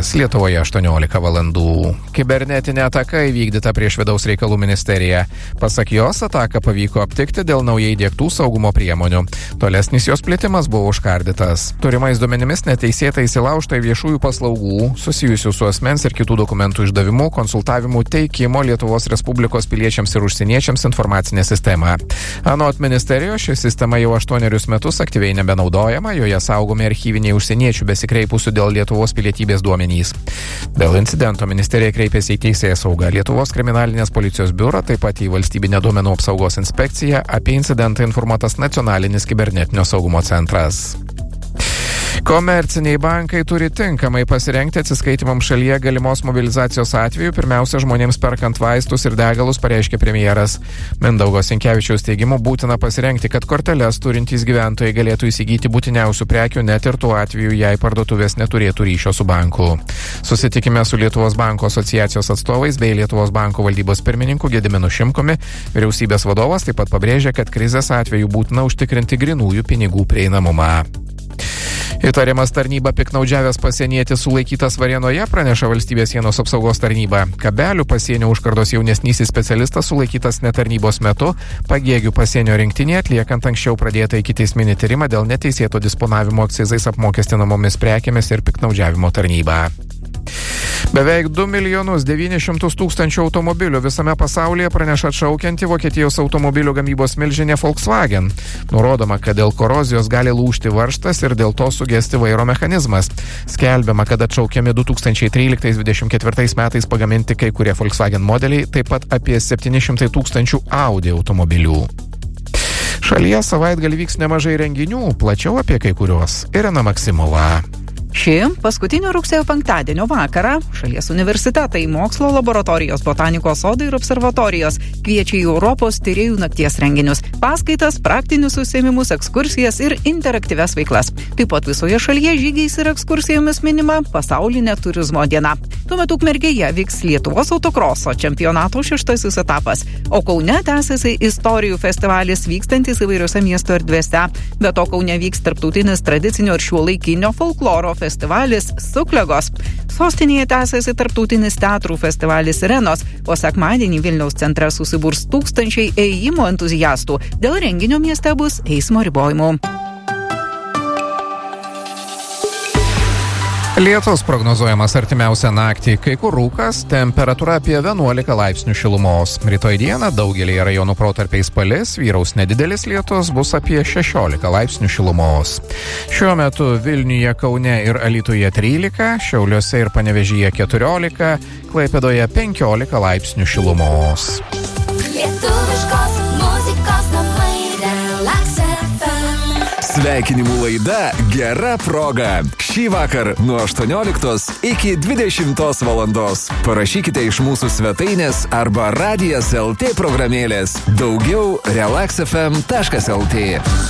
Laikas Lietuvoje 18 valandų. Kibernetinė ataka įvykdyta prieš vidaus reikalų ministeriją. Pasak jos, ataką pavyko aptikti dėl naujai įdiegtų saugumo priemonių. Tolesnis jos plėtimas buvo užkardytas. Turimais duomenimis neteisėtai įsilaužta į viešųjų paslaugų, susijusių su asmens ir kitų dokumentų išdavimu, konsultavimu, teikimo Lietuvos Respublikos piliečiams ir užsieniečiams informacinę sistemą. Anot ministerijos, ši sistema jau 8 metus aktyviai nebenaudojama, joje saugomi archyviniai užsieniečių besikreipusių dėl Lietuvos pilietybės duomenys. Dėl incidento ministerija kreipėsi į Teisėsaugą, Lietuvos kriminalinės policijos biurą, taip pat į Valstybinę duomenų apsaugos inspekciją. Apie incidentą informuotas Nacionalinis kibernetinio saugumo centras. Komerciniai bankai turi tinkamai pasirengti atsiskaitimams šalyje galimos mobilizacijos atveju, pirmiausia žmonėms perkant vaistus ir degalus, pareiškė premjeras. Mindaugo Sinkevičiaus teigimu būtina pasirengti, kad korteles turintys gyventojai galėtų įsigyti būtiniausių prekių net ir tuo atveju, jei parduotuvės neturėtų ryšio su banku. Susitikime su Lietuvos banko asociacijos atstovais bei Lietuvos banko valdybos pirmininku Gediminu Šimkumi, vyriausybės vadovas taip pat pabrėžė, kad krizės atveju būtina užtikrinti grynųjų pinigų prieinamumą. Įtariamas tarnyba piknaudžiavęs pasienietis sulaikytas Varėnoje, praneša Valstybės sienos apsaugos tarnyba. Kabelių pasienio užkardos jaunesnysis specialistas sulaikytas netarnybos metu, Pagėgių pasienio rinktinėje atliekant anksčiau pradėtą ikiteisminį tyrimą dėl neteisėto disponavimo akcizais apmokestinamomis prekėmis ir piknaudžiavimo tarnybą. Beveik 2,900,000 automobilių visame pasaulyje praneša atšaukianti Vokietijos automobilių gamybos milžinė Volkswagen. Nurodoma, kad dėl korozijos gali lūžti varžtas ir dėl to sugesti vairo mechanizmas. Skelbiama, kad atšaukiami 2013-2024 metais pagaminti kai kurie Volkswagen modeliai, taip pat apie 700,000 Audi automobilių. Šalyje savaitgalį vyks nemažai renginių, plačiau apie kai kuriuos Irena Maksimova. Šį paskutinio rugsėjo penktadienio vakarą šalies universitetai, mokslo laboratorijos, botanikos sodai ir observatorijos kviečia į Europos tyrėjų nakties renginius, paskaitas, praktinius užsiėmimus, ekskursijas ir interaktyvias veiklas. Taip pat visoje šalyje žygiais ir ekskursijomis minima pasaulinė turizmo diena. Tuo metu Ukmergėje vyks Lietuvos autokroso čempionato 6 etapas, o Kaune tęsiasi istorijų festivalis vykstantis įvairiose miesto erdvėse. Be to Kaune vyks tarptautinis tradicinio ir šiuolaikinio folkloro festivalis Suklegos. Sostinėje tęsiasi tarptautinis teatrų festivalis Sirenos, o sekmadienį Vilniaus centre susiburs tūkstančiai ėjimo entuziastų. Dėl renginio mieste bus eismo ribojimų. Lietus prognozuojamas artimiausią naktį, kai kur rūkas, temperatūra apie 11 laipsnių šilumos. Rytoj dieną daugelį rajonų protarpiais palis, vyraus nedidelis lietus, bus apie 16 laipsnių šilumos. Šiuo metu Vilniuje, Kaune ir Alytuje 13, Šiauliuose ir Panevėžyje 14, Klaipėdoje 15 laipsnių šilumos. Lietuviškos muzikos namai Relax FM. Sveikinimų laida Gera proga. Šį vakar nuo 18 iki 20 valandos. Parašykite iš mūsų svetainės arba Radijas LT programėlės. Daugiau relaxfm.lt.